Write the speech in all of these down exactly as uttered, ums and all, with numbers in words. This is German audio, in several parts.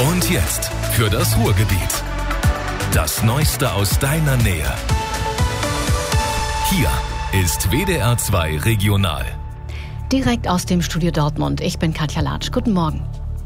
Und jetzt für das Ruhrgebiet. Das Neueste aus deiner Nähe. Hier ist W D R zwei Regional. Direkt aus dem Studio Dortmund. Ich bin Katja Latsch. Guten Morgen.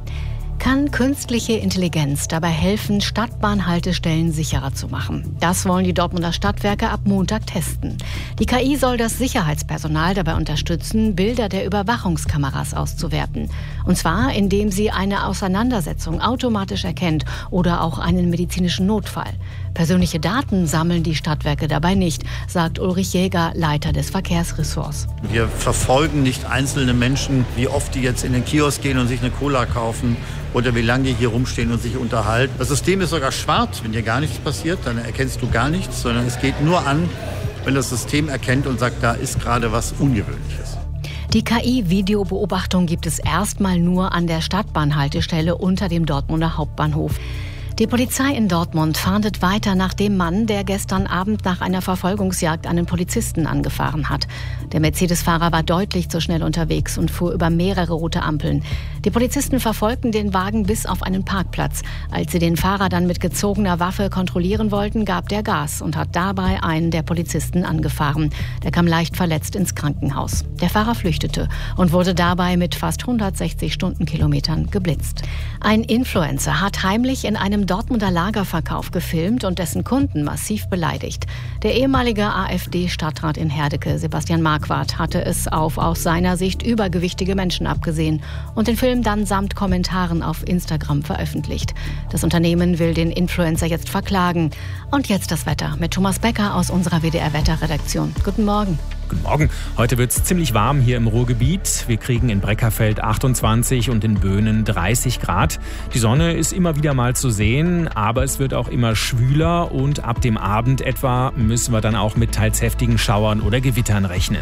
Kann künstliche Intelligenz dabei helfen, Stadtbahnhaltestellen sicherer zu machen? Das wollen die Dortmunder Stadtwerke ab Montag testen. Die K I soll das Sicherheitspersonal dabei unterstützen, Bilder der Überwachungskameras auszuwerten. Und zwar, indem sie eine Auseinandersetzung automatisch erkennt oder auch einen medizinischen Notfall. Persönliche Daten sammeln die Stadtwerke dabei nicht, sagt Ulrich Jäger, Leiter des Verkehrsressorts. Wir verfolgen nicht einzelne Menschen, wie oft die jetzt in den Kiosk gehen und sich eine Cola kaufen oder wie lange die hier rumstehen und sich unterhalten. Das System ist sogar schwarz. Wenn dir gar nichts passiert, dann erkennst du gar nichts, sondern es geht nur an, wenn das System erkennt und sagt, da ist gerade was Ungewöhnliches. Die K I-Videobeobachtung gibt es erstmal nur an der Stadtbahnhaltestelle unter dem Dortmunder Hauptbahnhof. Die Polizei in Dortmund fahndet weiter nach dem Mann, der gestern Abend nach einer Verfolgungsjagd einen Polizisten angefahren hat. Der Mercedes-Fahrer war deutlich zu schnell unterwegs und fuhr über mehrere rote Ampeln. Die Polizisten verfolgten den Wagen bis auf einen Parkplatz. Als sie den Fahrer dann mit gezogener Waffe kontrollieren wollten, gab der Gas und hat dabei einen der Polizisten angefahren. Der kam leicht verletzt ins Krankenhaus. Der Fahrer flüchtete und wurde dabei mit fast hundertsechzig Stundenkilometern geblitzt. Ein Influencer hat heimlich in einem Dortmunder Lagerverkauf gefilmt und dessen Kunden massiv beleidigt. Der ehemalige AfD-Stadtrat in Herdecke, Sebastian Marquardt, hatte es auf aus seiner Sicht übergewichtige Menschen abgesehen und den Film dann samt Kommentaren auf Instagram veröffentlicht. Das Unternehmen will den Influencer jetzt verklagen. Und jetzt das Wetter mit Thomas Becker aus unserer W D R-Wetterredaktion. Guten Morgen. Guten Morgen. Heute wird es ziemlich warm hier im Ruhrgebiet. Wir kriegen in Breckerfeld achtundzwanzig und in Böhnen dreißig Grad. Die Sonne ist immer wieder mal zu sehen, aber es wird auch immer schwüler und ab dem Abend etwa müssen wir dann auch mit teils heftigen Schauern oder Gewittern rechnen.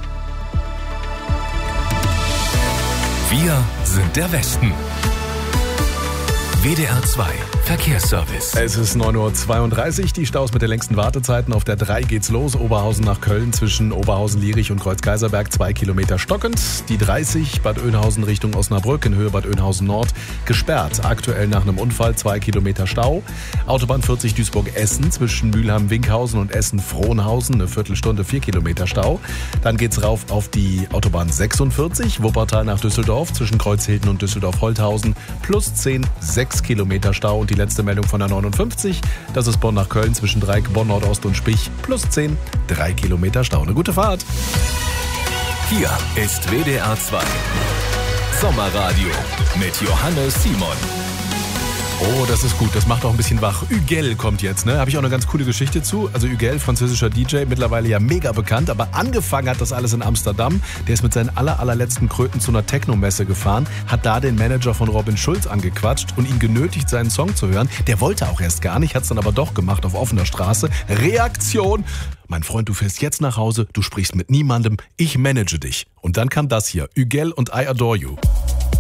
Wir sind der Westen. W D R zwei Verkehrsservice. Es ist neun Uhr zweiunddreißig, die Staus mit den längsten Wartezeiten. Auf der drei geht's los, Oberhausen nach Köln zwischen Oberhausen-Lierich und Kreuzkaiserberg, zwei Kilometer stockend. Die dreißig, Bad Oeynhausen Richtung Osnabrück in Höhe Bad Oeynhausen Nord, gesperrt. Aktuell nach einem Unfall, zwei Kilometer Stau. Autobahn vierzig Duisburg-Essen zwischen Mülheim-Winkhausen und Essen-Frohnhausen, eine Viertelstunde, vier Kilometer Stau. Dann geht's rauf auf die Autobahn sechsundvierzig, Wuppertal nach Düsseldorf zwischen Kreuzhilden und Düsseldorf-Holthausen, plus zehn, sechs Kilometer Stau. Und die letzte Meldung von der neunundfünfzig, das ist Bonn nach Köln zwischen Dreieck, Bonn Nordost und Spich, plus zehn, drei Kilometer Stau. Eine gute Fahrt. Hier ist W D R zwei Sommerradio mit Johannes Simon. Oh, das ist gut, das macht auch ein bisschen wach. Hügel kommt jetzt, ne? Habe ich auch eine ganz coole Geschichte zu. Also Hügel, französischer D J, mittlerweile ja mega bekannt, aber angefangen hat das alles in Amsterdam. Der ist mit seinen aller, allerletzten Kröten zu einer Techno-Messe gefahren, hat da den Manager von Robin Schulz angequatscht und ihn genötigt, seinen Song zu hören. Der wollte auch erst gar nicht, hat es dann aber doch gemacht auf offener Straße. Reaktion: Mein Freund, du fährst jetzt nach Hause, du sprichst mit niemandem, ich manage dich. Und dann kam das hier, Hügel und I Adore You.